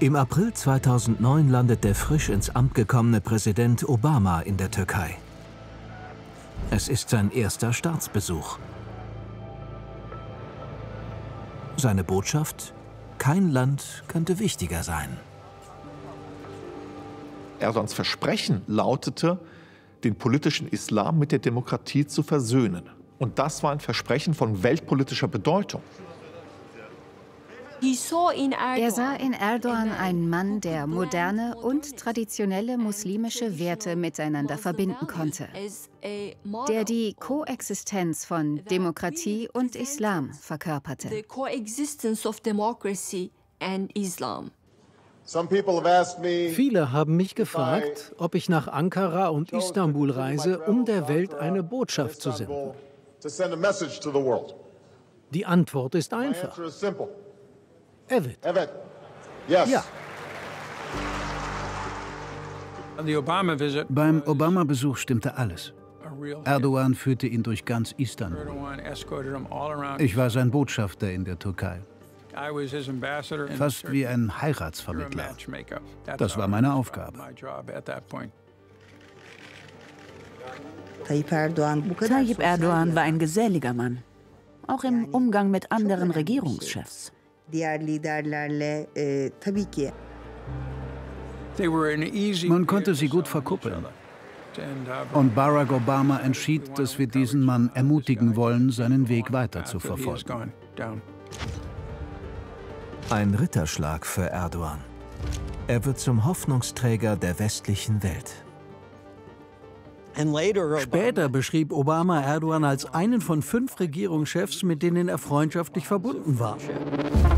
Im April 2009 landet der frisch ins Amt gekommene Präsident Obama in der Türkei. Es ist sein erster Staatsbesuch. Seine Botschaft: Kein Land könnte wichtiger sein. Erdogans Versprechen lautete, den politischen Islam mit der Demokratie zu versöhnen. Und das war ein Versprechen von weltpolitischer Bedeutung. Er sah in Erdogan einen Mann, der moderne und traditionelle muslimische Werte miteinander verbinden konnte, der die Koexistenz von Demokratie und Islam verkörperte. Viele haben mich gefragt, ob ich nach Ankara und Istanbul reise, um der Welt eine Botschaft zu senden. Die Antwort ist einfach. Evet. Ja. Beim Obama-Besuch stimmte alles. Erdogan führte ihn durch ganz Istanbul. Ich war sein Botschafter in der Türkei. Fast wie ein Heiratsvermittler. Das war meine Aufgabe. Tayyip Erdogan war ein geselliger Mann, auch im Umgang mit anderen Regierungschefs. Man konnte sie gut verkuppeln. Und Barack Obama entschied, dass wir diesen Mann ermutigen wollen, seinen Weg weiter zu verfolgen. Ein Ritterschlag für Erdogan. Er wird zum Hoffnungsträger der westlichen Welt. Später beschrieb Obama Erdogan als einen von 5 Regierungschefs, mit denen er freundschaftlich verbunden war.